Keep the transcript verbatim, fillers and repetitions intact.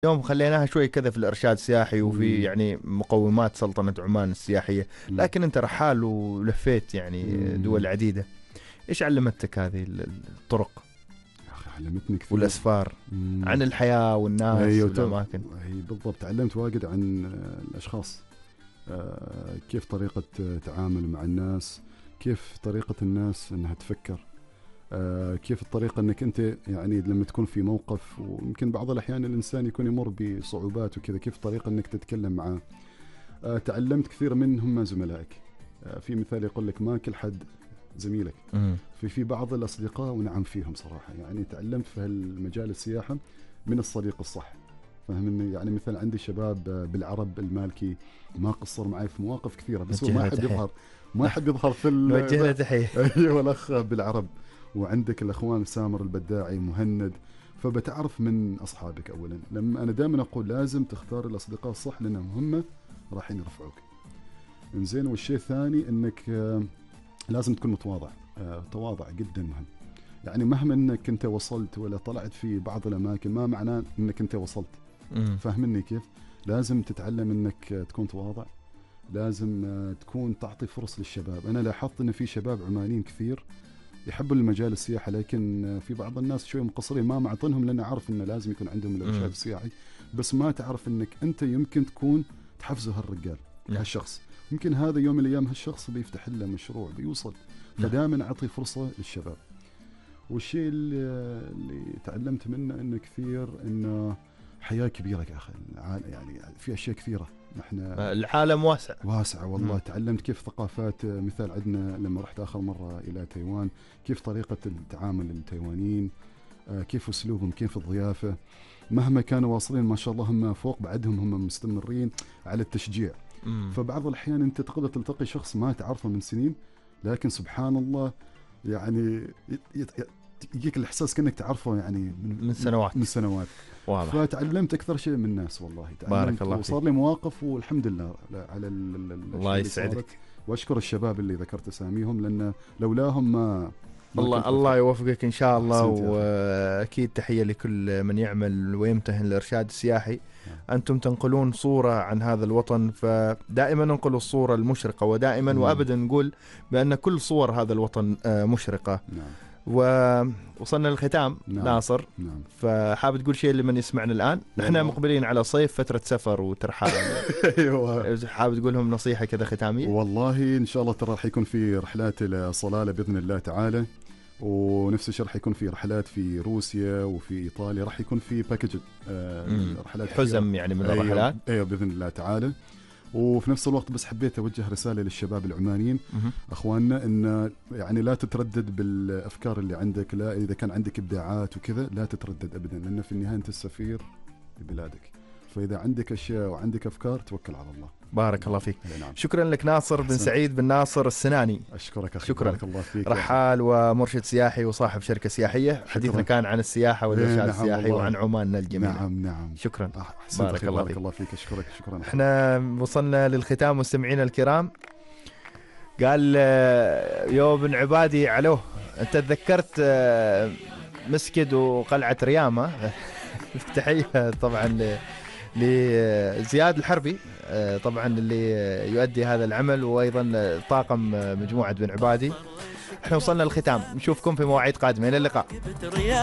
اليوم خليناها شوي كذا في الإرشاد السياحي وفي مم. يعني مقومات سلطنة عمان السياحية، مم. لكن أنت رحال ولفيت يعني مم. دول عديدة. إيش علمتك هذه الطرق يا أخي علمتني كثير. والأسفار مم. عن الحياة والناس ايوه والأماكن؟ هي بالضبط، تعلمت واجد عن آه، الاشخاص، آه، كيف طريقة آه، تعامل مع الناس، كيف طريقة الناس انها تفكر، آه، كيف الطريقة انك انت يعني لما تكون في موقف، ويمكن بعض الاحيان الانسان يكون يمر بصعوبات وكذا، كيف طريقة انك تتكلم معاه. آه، تعلمت كثير منهم زملائك. آه، في مثال يقول لك ما كل حد زميلك. مم. في في بعض الاصدقاء ونعم فيهم صراحة، يعني تعلمت في هالمجال السياحة من الصديق الصح. فهمني، يعني مثلا عندي شباب بالعرب المالكي ما قصر معي في مواقف كثيره، بس هو ما يحب يظهر، ما يحب يظهر في نوجه له تحية. ايوه الاخ بالعرب. وعندك الاخوان سامر البداعي، مهند. فبتعرف من اصحابك اولا. لما انا دائما اقول لازم تختار الاصدقاء الصح، لانهم هم راح يرفعوك. انزين. والشيء الثاني انك آه، لازم تكون متواضع. آه، تواضع جدا مهم. يعني مهما انك انت وصلت ولا طلعت في بعض الاماكن، ما معناه انك انت وصلت. مم. فاهمني كيف؟ لازم تتعلم انك تكون تواضع. لازم تكون تعطي فرص للشباب. انا لاحظت ان في شباب عمانيين كثير يحبوا المجال السياحه، لكن في بعض الناس شوي مقصرين، ما معطينهم، لان عارف انه لازم يكون عندهم الارشاد السياحي، بس ما تعرف انك انت يمكن تكون تحفزه هالرجال، هالشخص. يمكن هذا يوم من الايام هالشخص بيفتح له مشروع بيوصل. فدائما اعطي فرصه للشباب. والشيء اللي, اللي تعلمت منه انه كثير انه حياة كبيرة يا أخي. يعني في أشياء كثيرة. نحن العالم واسع واسع والله. مم. تعلمت كيف ثقافات. مثال عندنا لما رحت آخر مرة إلى تايوان، كيف طريقة التعامل للتايوانيين، كيف أسلوبهم، كيف الضيافة. مهما كانوا واصلين ما شاء الله هم فوق، بعدهم هم مستمرين على التشجيع. مم. فبعض الأحيان أنت تقدر تلتقي شخص ما تعرفه من سنين، لكن سبحان الله يعني يجيك الإحساس كأنك تعرفه يعني من, من سنوات من سنوات واضح. فتعلمت أكثر شيء من الناس والله. بارك الله وصار لي مواقف والحمد لله على ال الله يسعدك. وأشكر الشباب اللي ذكرت أساميهم، لأن لولاهم ما, ما الله الله يوفقك إن شاء الله. وأكيد تحية لكل من يعمل ويمتهن الإرشاد السياحي. أنتم تنقلون صورة عن هذا الوطن، فدائما ننقل الصورة المشرقة، ودائما مم. وأبدا نقول بأن كل صور هذا الوطن مشرقة. نعم. ووصلنا للختام. نعم. ناصر، نعم. فحاب تقول شيء لمن يسمعنا الآن؟ نحن مقبلين على صيف، فترة سفر وترحال. أيوة. حاب تقول لهم نصيحة كذا ختامية؟ والله إن شاء الله ترى راح يكون في رحلات إلى صلالة بإذن الله تعالى، ونفس الشيء راح يكون في رحلات في روسيا وفي إيطاليا. راح يكون في باكج آه رحلات حزم يعني من أيوة. الرحلات. أيوة بإذن الله تعالى. وفي نفس الوقت بس حبيت أوجه رسالة للشباب العمانيين أخواننا، إن يعني لا تتردد بالأفكار اللي عندك. لا، إذا كان عندك إبداعات وكذا لا تتردد أبدا، لأن في النهاية أنت السفير لبلادك. فإذا عندك أشياء وعندك أفكار توكل على الله. بارك الله فيك. نعم. شكرا لك ناصر بن سعيد بن ناصر السناني. أشكرك أخي. شكرا. بارك الله فيك. رحال ومرشد سياحي وصاحب شركة سياحية. حديثنا كان عن السياحة والإرشاد نعم السياحي والله. وعن عماننا الجميلة. نعم نعم. شكرا. بارك الله فيك. الله فيك. أشكرك. شكرا. احنا وصلنا للختام مستمعينا الكرام. قال يو بن عبادي علوه، انت تذكرت مسكد وقلعة ريامة. تحية طبعا لزياد الحربي طبعا اللي يؤدي هذا العمل، وأيضا طاقم مجموعة بن عبادي. احنا وصلنا للختام، نشوفكم في مواعيد قادمة. إلى اللقاء.